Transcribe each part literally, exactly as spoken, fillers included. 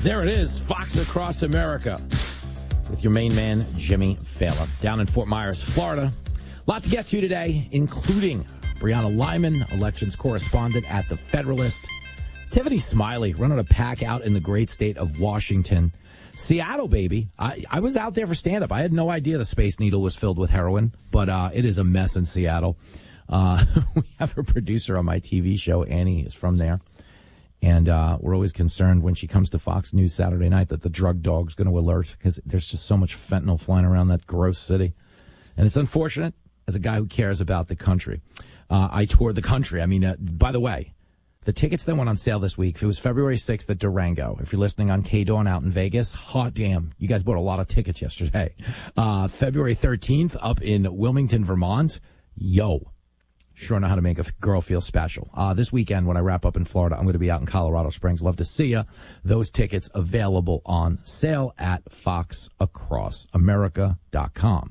There it is, Fox Across America, with your main man, Jimmy Fallon, down in Fort Myers, Florida. A lot to get to today, including Brianna Lyman, elections correspondent at The Federalist, Tiffany Smiley running a pack out in the great state of Washington. Seattle, baby. I, I was out there for stand-up. I had no idea the Space Needle was filled with heroin, but uh, it is a mess in Seattle. Uh, we have a producer on my T V show, Annie, is from there. And uh, we're always concerned when she comes to Fox News Saturday night that the drug dog's going to alert because there's just so much fentanyl flying around that gross city. And it's unfortunate as a guy who cares about the country. Uh, I toured the country. I mean, uh, by the way, the tickets that went on sale this week, if it was February sixth at Durango, if you're listening on K-Dawn out in Vegas, hot damn, you guys bought a lot of tickets yesterday. Uh, February thirteenth up in Wilmington, Vermont, yo. Sure know how to make a girl feel special. Uh, this weekend, when I wrap up in Florida, I'm going to be out in Colorado Springs. Love to see you. Those tickets available on sale at fox across america dot com.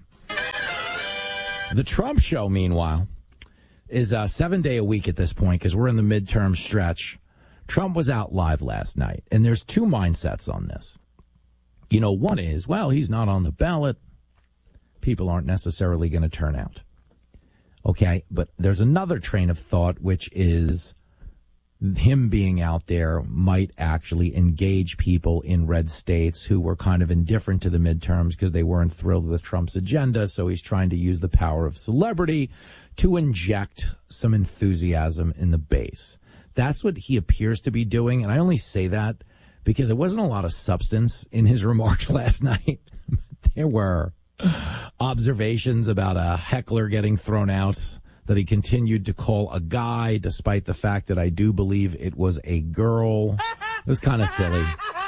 The Trump show, meanwhile, is a seven-day a week at this point because we're in the midterm stretch. Trump was out live last night, and there's two mindsets on this. You know, one is, well, he's not on the ballot. People aren't necessarily going to turn out. Okay, but there's another train of thought, which is him being out there might actually engage people in red states who were kind of indifferent to the midterms because they weren't thrilled with Trump's agenda. So he's trying to use the power of celebrity to inject some enthusiasm in the base. That's what he appears to be doing. And I only say that because there wasn't a lot of substance in his remarks last night. There were observations about a heckler getting thrown out that he continued to call a guy, despite the fact that I do believe it was a girl. It was kind of silly.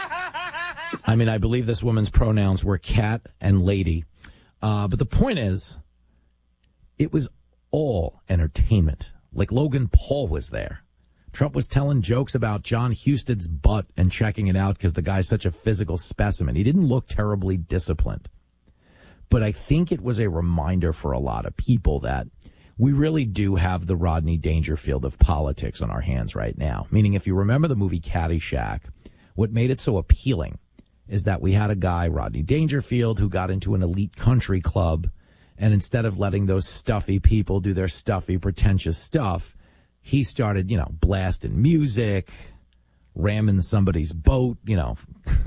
I mean, I believe this woman's pronouns were cat and lady. Uh, but the point is, it was all entertainment. Like Logan Paul was there. Trump was telling jokes about John Huston's butt and checking it out because the guy's such a physical specimen. He didn't look terribly disciplined. But I think it was a reminder for a lot of people that we really do have the Rodney Dangerfield of politics on our hands right now. Meaning, if you remember the movie Caddyshack, what made it so appealing is that we had a guy, Rodney Dangerfield, who got into an elite country club, and instead of letting those stuffy people do their stuffy, pretentious stuff, he started, you know, blasting music, ramming somebody's boat, you know,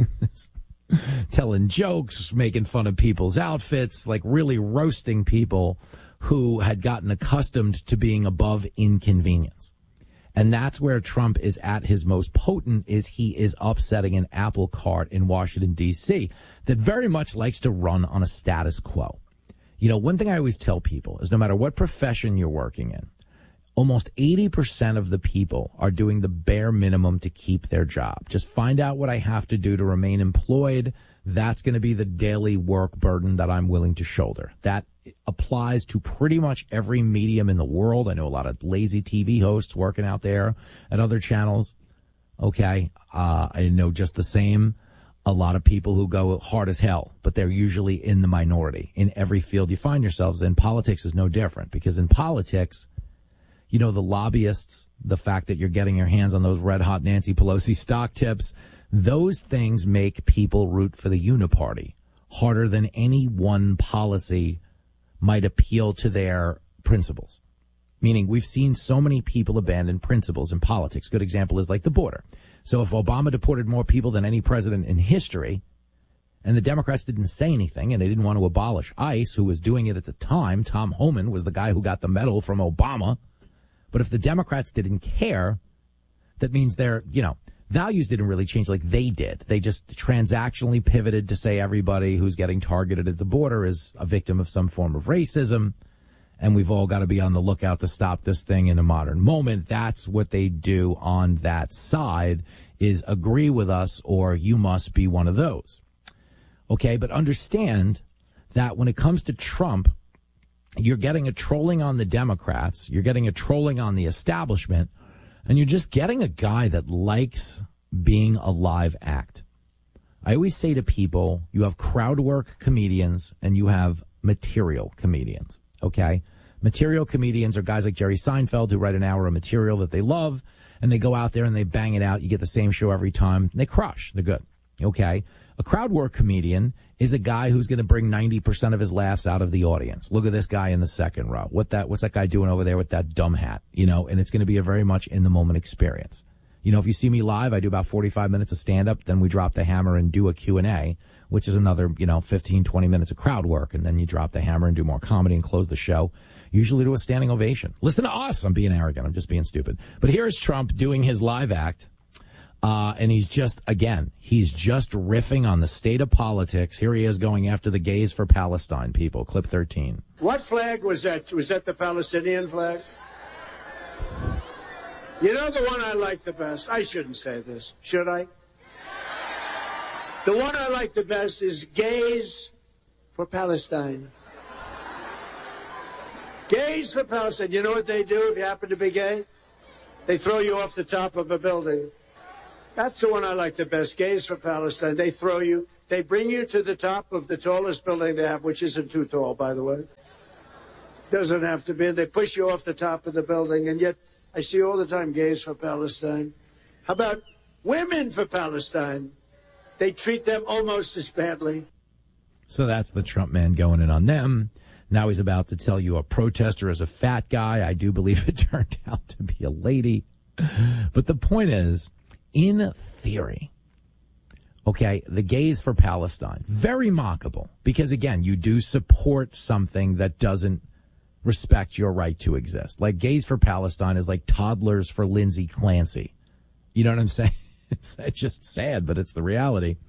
telling jokes, making fun of people's outfits, like really roasting people who had gotten accustomed to being above inconvenience. And that's where Trump is at his most potent, is he is upsetting an apple cart in Washington, D C that very much likes to run on a status quo. You know, one thing I always tell people is no matter what profession you're working in, almost eighty percent of the people are doing the bare minimum to keep their job. Just find out what I have to do to remain employed. That's going to be the daily work burden that I'm willing to shoulder. That applies to pretty much every medium in the world. I know a lot of lazy T V hosts working out there at other channels. Okay. Uh, I know just the same. A lot of people who go hard as hell, but they're usually in the minority in every field you find yourselves in. Politics is no different, because in politics, you know, the lobbyists, the fact that you're getting your hands on those red hot Nancy Pelosi stock tips, those things make people root for the uniparty harder than any one policy might appeal to their principles. Meaning, we've seen so many people abandon principles in politics. Good example is like the border. So if Obama deported more people than any president in history, and the Democrats didn't say anything, and they didn't want to abolish ICE, who was doing it at the time, Tom Homan was the guy who got the medal from Obama. But if the Democrats didn't care, that means their, you know, values didn't really change like they did. They just transactionally pivoted to say everybody who's getting targeted at the border is a victim of some form of racism, and we've all got to be on the lookout to stop this thing in a modern moment. That's what they do on that side, is agree with us or you must be one of those. Okay, but understand that when it comes to Trump, you're getting a trolling on the Democrats, you're getting a trolling on the establishment, and you're just getting a guy that likes being a live act. I always say to people, you have crowd work comedians and you have material comedians, okay? Material comedians are guys like Jerry Seinfeld who write an hour of material that they love, and they go out there and they bang it out. You get the same show every time. They crush. They're good. Okay. A crowd work comedian is a guy who's going to bring ninety percent of his laughs out of the audience. Look at this guy in the second row. What that, what's that guy doing over there with that dumb hat? You know, and it's going to be a very much in the moment experience. You know, if you see me live, I do about forty-five minutes of stand up. Then we drop the hammer and do a Q and A, which is another, you know, fifteen, twenty minutes of crowd work. And then you drop the hammer and do more comedy and close the show. Usually do a standing ovation. Listen to us. I'm being arrogant. I'm just being stupid. But here's Trump doing his live act. Uh, and he's just, again, he's just riffing on the state of politics. Here he is going after the gays for Palestine people. Clip thirteen. What flag was that? Was that the Palestinian flag? You know the one I like the best? I shouldn't say this, should I? The one I like the best is gays for Palestine. Gays for Palestine. You know what they do if you happen to be gay? They throw you off the top of a building. That's the one I like the best. Gays for Palestine. They throw you. They bring you to the top of the tallest building they have, which isn't too tall, by the way. Doesn't have to be. They push you off the top of the building, and yet I see all the time gays for Palestine. How about women for Palestine? They treat them almost as badly. So that's the Trump man going in on them. Now he's about to tell you a protester is a fat guy. I do believe it turned out to be a lady. But the point is, in theory, okay, the gays for Palestine, very mockable, because, again, you do support something that doesn't respect your right to exist. Like, gays for Palestine is like toddlers for Lindsay Clancy. You know what I'm saying? It's, it's just sad, but it's the reality.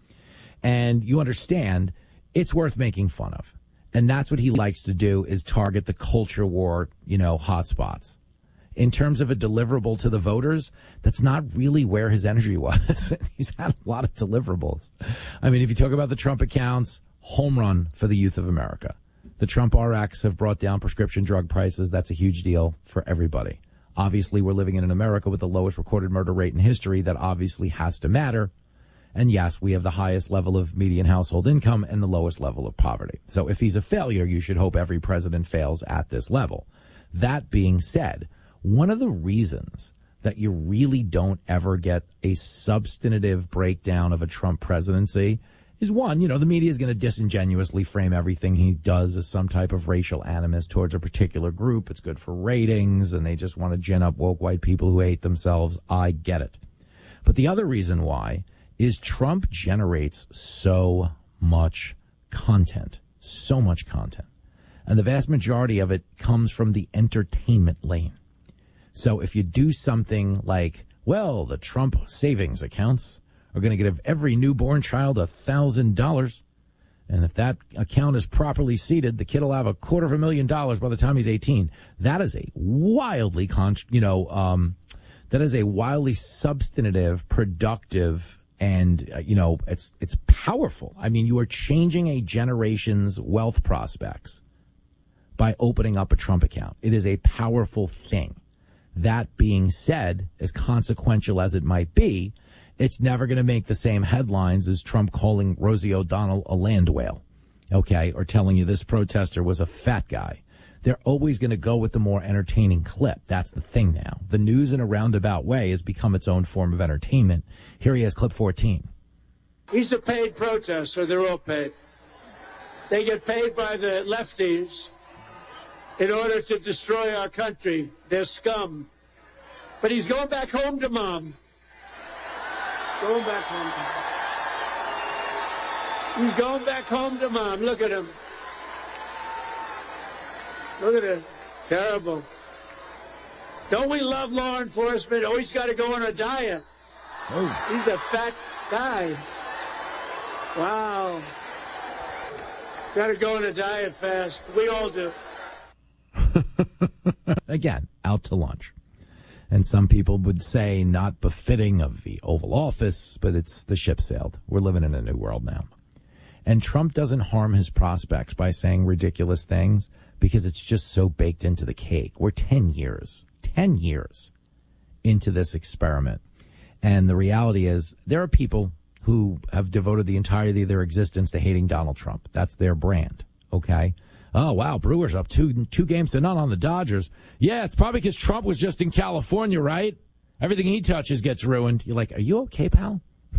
And you understand it's worth making fun of. And that's what he likes to do, is target the culture war, you know, hotspots. In terms of a deliverable to the voters, that's not really where his energy was. He's had a lot of deliverables. I mean, if you talk about the Trump accounts, home run for the youth of America. The Trump R X have brought down prescription drug prices. That's a huge deal for everybody. Obviously, we're living in an America with the lowest recorded murder rate in history. That obviously has to matter. And yes, we have the highest level of median household income and the lowest level of poverty. So if he's a failure, you should hope every president fails at this level. That being said, one of the reasons that you really don't ever get a substantive breakdown of a Trump presidency is, one, you know, the media is going to disingenuously frame everything he does as some type of racial animus towards a particular group. It's good for ratings, and they just want to gin up woke white people who hate themselves. I get it. But the other reason why is Trump generates so much content, so much content. And the vast majority of it comes from the entertainment lane. So if you do something like, well, the Trump savings accounts are going to give every newborn child a thousand dollars. And if that account is properly seated, the kid will have a quarter of a million dollars by the time he's eighteen. That is a wildly, con- you know, um, that is a wildly substantive, productive, and, uh, you know, it's, it's powerful. I mean, you are changing a generation's wealth prospects by opening up a Trump account. It is a powerful thing. That being said, as consequential as it might be, it's never going to make the same headlines as Trump calling Rosie O'Donnell a land whale, okay, or telling you this protester was a fat guy. They're always going to go with the more entertaining clip. That's the thing now. The news in a roundabout way has become its own form of entertainment. Here he has clip fourteen. He's a paid protester. They're all paid. They get paid by the lefties in order to destroy our country. They're scum. But he's going back home to mom. Going back home to mom. He's going back home to mom. Look at him. Look at it. Terrible. Don't we love law enforcement? Oh, he's got to go on a diet. Oh. He's a fat guy. Wow. Got to go on a diet fast. We all do. Again, out to lunch. And some people would say not befitting of the Oval Office, but it's the ship sailed. We're living in a new world now. And Trump doesn't harm his prospects by saying ridiculous things because it's just so baked into the cake. We're ten years, ten years into this experiment. And the reality is there are people who have devoted the entirety of their existence to hating Donald Trump. That's their brand, okay? Oh, wow, Brewers up two two games to none on the Dodgers. Yeah, it's probably because Trump was just in California, right? Everything he touches gets ruined. You're like, are you okay, pal?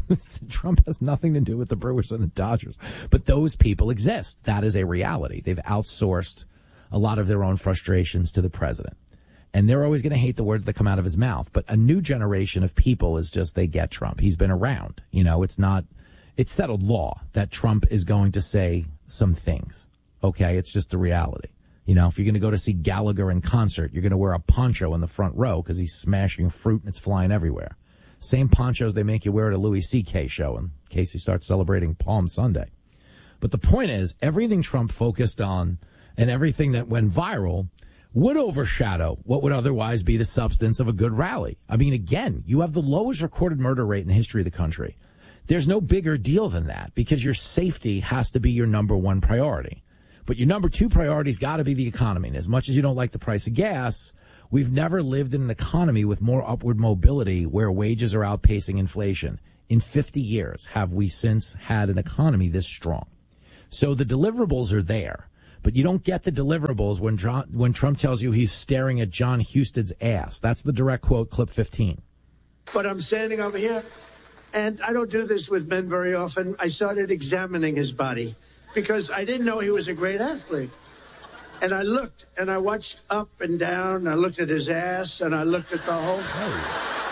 Trump has nothing to do with the Brewers and the Dodgers. But those people exist. That is a reality. They've outsourced a lot of their own frustrations to the president. And they're always going to hate the words that come out of his mouth. But a new generation of people is just, they get Trump. He's been around. You know, it's not, it's settled law that Trump is going to say some things. Okay, it's just the reality. You know, if you're going to go to see Gallagher in concert, you're going to wear a poncho in the front row because he's smashing fruit and it's flying everywhere. Same ponchos they make you wear at a Louis C K show in case he starts celebrating Palm Sunday. But the point is, everything Trump focused on and everything that went viral would overshadow what would otherwise be the substance of a good rally. I mean, again, you have the lowest recorded murder rate in the history of the country. There's no bigger deal than that because your safety has to be your number one priority. But your number two priority's got to be the economy. And as much as you don't like the price of gas, we've never lived in an economy with more upward mobility where wages are outpacing inflation. In fifty years, have we since had an economy this strong? So the deliverables are there. But you don't get the deliverables when John, when Trump tells you he's staring at John Huston's ass. That's the direct quote, clip fifteen. But I'm standing over here, and I don't do this with men very often. I started examining his body because I didn't know he was a great athlete. And I looked, and I watched up and down. I looked at his ass, and I looked at the whole thing.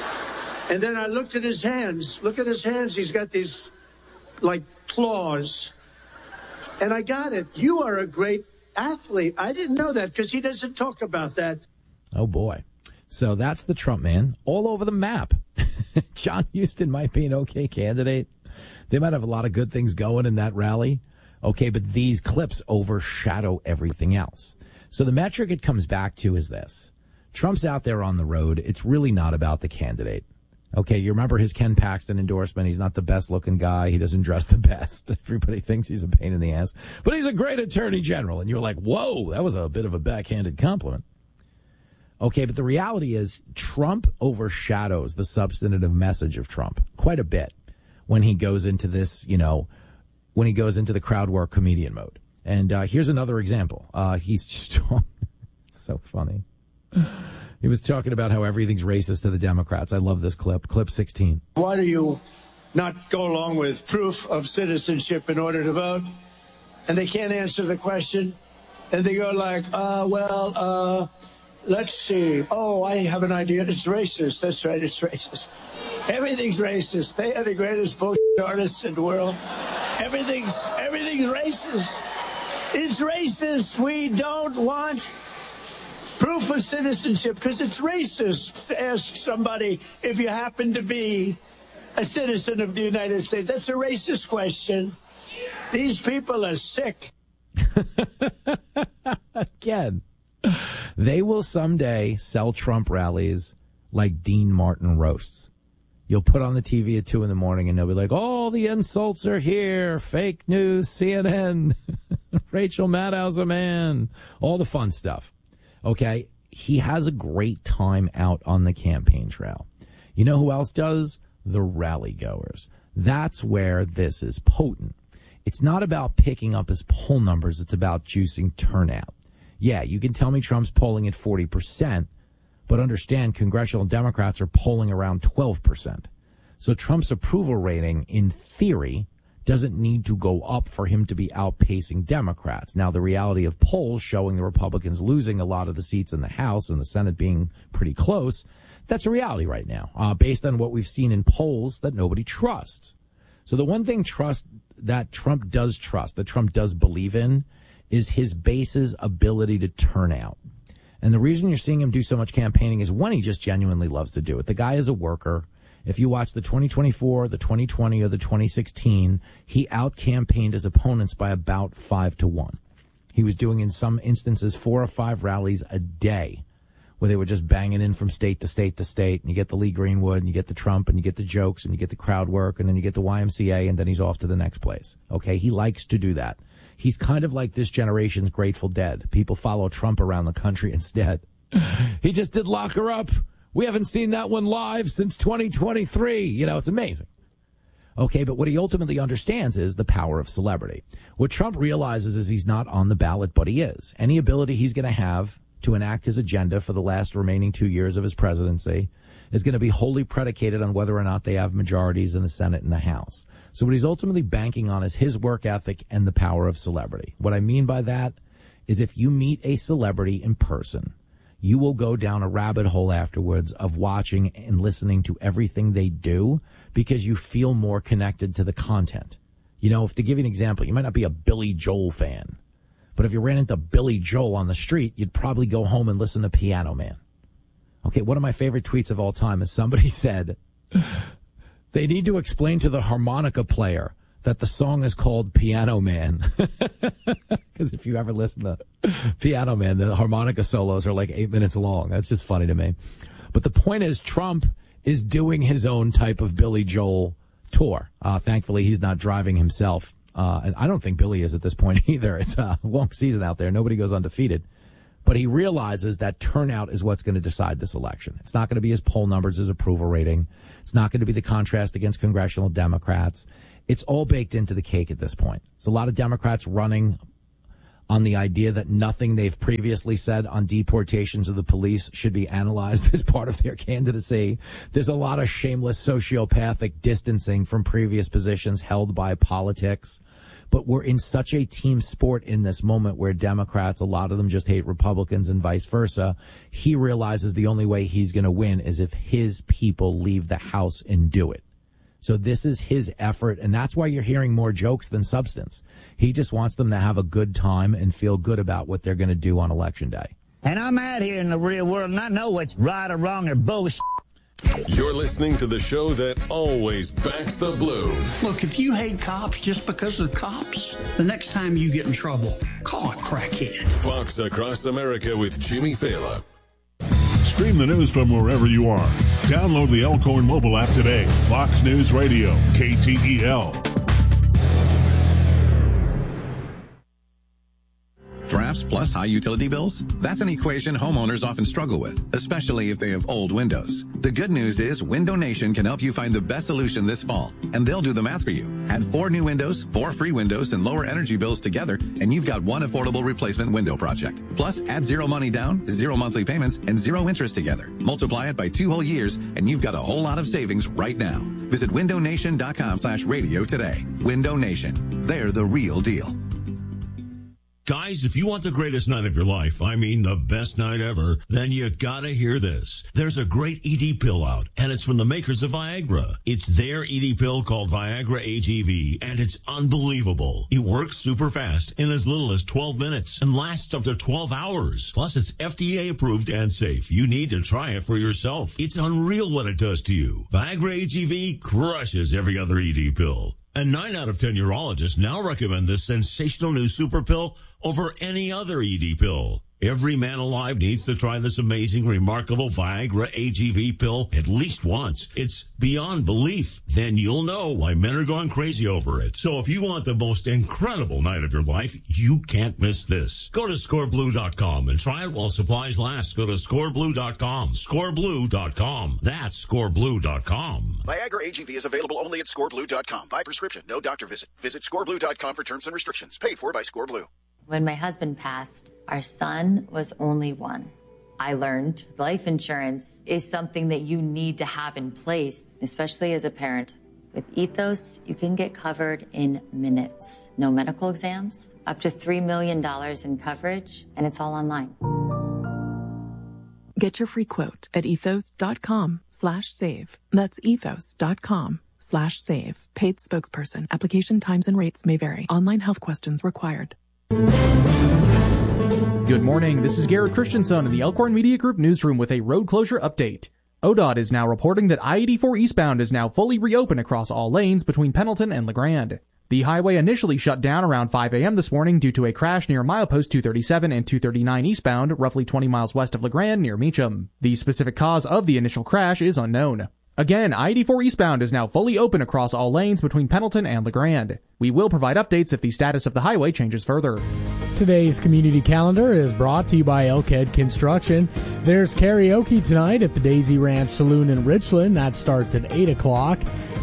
And then I looked at his hands. Look at his hands. He's got these, like, claws. And I got it. You are a great athlete. I didn't know that because he doesn't talk about that. Oh, boy. So that's the Trump man all over the map. John Huston might be an okay candidate. They might have a lot of good things going in that rally. Okay, but these clips overshadow everything else. So the metric it comes back to is this. Trump's out there on the road. It's really not about the candidate. Okay, you remember his Ken Paxton endorsement. He's not the best-looking guy. He doesn't dress the best. Everybody thinks he's a pain in the ass. But he's a great attorney general. And you're like, whoa, that was a bit of a backhanded compliment. Okay, but the reality is Trump overshadows the substantive message of Trump quite a bit when he goes into this, you know, when he goes into the crowd work comedian mode. And uh, here's another example. Uh, he's just it's so funny. He was talking about how everything's racist to the Democrats. I love this clip. Clip sixteen. Why do you not go along with proof of citizenship in order to vote? And they can't answer the question. And they go like, uh, well, uh, let's see. Oh, I have an idea. It's racist. That's right. It's racist. Everything's racist. They are the greatest bullshit artists in the world. Everything's, everything's racist. It's racist. We don't want proof of citizenship because it's racist to ask somebody if you happen to be a citizen of the United States. That's a racist question. These people are sick. Again, they will someday sell Trump rallies like Dean Martin roasts. You'll put on the T V at two in the morning and they'll be like, all the insults are here. Fake news, C N N, Rachel Maddow's a man, all the fun stuff. Okay, he has a great time out on the campaign trail. You know who else does? The rally goers. That's where this is potent. It's not about picking up his poll numbers. It's about juicing turnout. Yeah, you can tell me Trump's polling at forty percent, but understand congressional Democrats are polling around twelve percent. So Trump's approval rating, in theory, doesn't need to go up for him to be outpacing Democrats. Now, the reality of polls showing the Republicans losing a lot of the seats in the House and the Senate being pretty close, that's a reality right now, uh, based on what we've seen in polls that nobody trusts. So the one thing trust that Trump does trust, that Trump does believe in, is his base's ability to turn out. And the reason you're seeing him do so much campaigning is, one, he just genuinely loves to do it. The guy is a worker. If you watch the twenty twenty-four, the twenty twenty, or the twenty sixteen, he out-campaigned his opponents by about five to one. He was doing, in some instances, four or five rallies a day where they were just banging in from state to state to state. And you get the Lee Greenwood, and you get the Trump, and you get the jokes, and you get the crowd work, and then you get the Y M C A, and then he's off to the next place. Okay, he likes to do that. He's kind of like this generation's Grateful Dead. People follow Trump around the country instead. He just did Lock Her Up. We haven't seen that one live since twenty twenty-three. You know, it's amazing. Okay, but what he ultimately understands is the power of celebrity. What Trump realizes is he's not on the ballot, but he is. Any ability he's going to have to enact his agenda for the last remaining two years of his presidency is going to be wholly predicated on whether or not they have majorities in the Senate and the House. So what he's ultimately banking on is his work ethic and the power of celebrity. What I mean by that is if you meet a celebrity in person, you will go down a rabbit hole afterwards of watching and listening to everything they do because you feel more connected to the content. You know, if to give you an example, you might not be a Billy Joel fan, but if you ran into Billy Joel on the street, you'd probably go home and listen to Piano Man. Okay, one of my favorite tweets of all time is somebody said, they need to explain to the harmonica player that the song is called Piano Man. Because if you ever listen to Piano Man, the harmonica solos are like eight minutes long. That's just funny to me. But the point is, Trump is doing his own type of Billy Joel tour. Uh, thankfully, he's not driving himself. Uh, and I don't think Billy is at this point either. It's a long season out there. Nobody goes undefeated. But he realizes that turnout is what's going to decide this election. It's not going to be his poll numbers, his approval rating. It's not going to be the contrast against congressional Democrats. It's all baked into the cake at this point. So a lot of Democrats running on the idea that nothing they've previously said on deportations of the police should be analyzed as part of their candidacy. There's a lot of shameless sociopathic distancing from previous positions held by politics. But we're in such a team sport in this moment where Democrats, a lot of them just hate Republicans and vice versa. He realizes the only way he's going to win is if his people leave the House and do it. So this is his effort, and that's why you're hearing more jokes than substance. He just wants them to have a good time and feel good about what they're going to do on Election Day. And I'm out here in the real world, and I know what's right or wrong or bullshit. You're listening to the show that always backs the blue. Look, if you hate cops just because of the cops, the next time you get in trouble, call a crackhead. Fox Across America with Jimmy Fallon. Stream the news from wherever you are. Download the Elkhorn mobile app today. Fox News Radio, K T E L. Drafts plus high utility bills? That's an equation homeowners often struggle with, especially if they have old windows. The good news is Window Nation can help you find the best solution this fall, and they'll do the math for you. Add four new windows, four free windows, and lower energy bills together, and you've got one affordable replacement window project. Plus, add zero money down, zero monthly payments, and zero interest together. Multiply it by two whole years, and you've got a whole lot of savings right now. Visit window nation dot com slash radio today. Window Nation. They're the real deal. Guys, if you want the greatest night of your life, I mean the best night ever, then you gotta hear this. There's a great E D pill out, and it's from the makers of Viagra. It's their E D pill called Viagra A G V, and it's unbelievable. It works super fast in as little as twelve minutes and lasts up to twelve hours. Plus, it's F D A approved and safe. You need to try it for yourself. It's unreal what it does to you. Viagra A G V crushes every other E D pill. And nine out of ten urologists now recommend this sensational new super pill over any other E D pill. Every man alive needs to try this amazing, remarkable Viagra A G V pill at least once. It's beyond belief. Then you'll know why men are going crazy over it. So if you want the most incredible night of your life, you can't miss this. Go to score blue dot com and try it while supplies last. Go to score blue dot com. score blue dot com. That's score blue dot com. Viagra A G V is available only at score blue dot com. By prescription, no doctor visit. Visit score blue dot com for terms and restrictions. Paid for by ScoreBlue. When my husband passed, our son was only one. I learned life insurance is something that you need to have in place, especially as a parent. With Ethos, you can get covered in minutes. No medical exams, up to three million dollars in coverage, and it's all online. Get your free quote at ethos.com slash save. That's ethos.com slash save. Paid spokesperson. Application times and rates may vary. Online health questions required. Good morning. This is Garrett Christensen in the Elkhorn Media Group newsroom with a road closure update. O D O T is now reporting that I eighty-four eastbound is now fully reopened across all lanes between Pendleton and LeGrand. The highway initially shut down around five a.m. this morning due to a crash near milepost two thirty-seven and two thirty-nine eastbound, roughly twenty miles west of LeGrand near Meacham. The specific cause of the initial crash is unknown. Again, I eighty-four eastbound is now fully open across all lanes between Pendleton and LeGrand. We will provide updates if the status of the highway changes further. Today's community calendar is brought to you by Elkhead Construction. There's karaoke tonight at the Daisy Ranch Saloon in Richland. That starts at eight o'clock.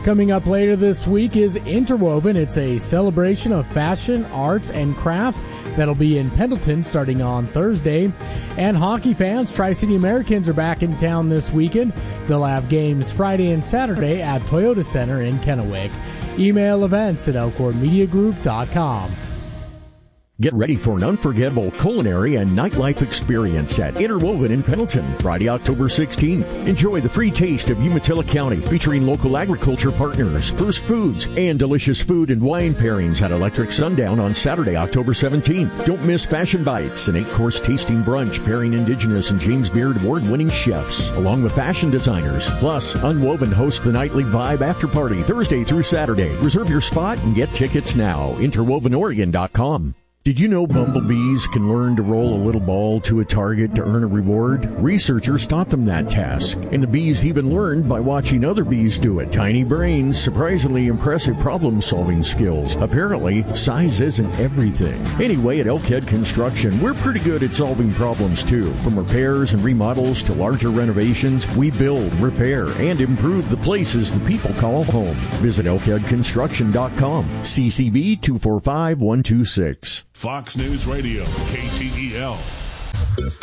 Coming up later this week is Interwoven. It's a celebration of fashion, arts, and crafts that'll be in Pendleton starting on Thursday. And hockey fans, Tri-City Americans are back in town this weekend. They'll have games Friday and Saturday at Toyota Center in Kennewick. Email events at elkhorn media group dot com. Get ready for an unforgettable culinary and nightlife experience at Interwoven in Pendleton, Friday, October sixteenth. Enjoy the free taste of Umatilla County, featuring local agriculture partners, first foods, and delicious food and wine pairings at Electric Sundown on Saturday, October seventeenth. Don't miss Fashion Bites, an eight-course tasting brunch pairing Indigenous and James Beard award-winning chefs, along with fashion designers. Plus, Unwoven hosts the nightly Vibe After Party Thursday through Saturday. Reserve your spot and get tickets now. interwoven oregon dot com. Did you know bumblebees can learn to roll a little ball to a target to earn a reward? Researchers taught them that task, and the bees even learned by watching other bees do it. Tiny brains, surprisingly impressive problem-solving skills. Apparently, size isn't everything. Anyway, at Elkhead Construction, we're pretty good at solving problems too. From repairs and remodels to larger renovations, we build, repair, and improve the places the people call home. Visit elkhead construction dot com. C C B two four five one two six. Fox News Radio, K T E L.